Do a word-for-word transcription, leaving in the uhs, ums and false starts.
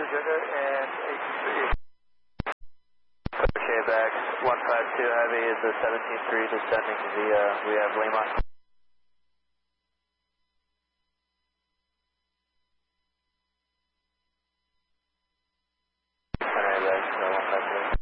Roger, and eight three. Quebec, one five two Heavy is the seventeen three descending via, we have Lima. Alright, that's one five two.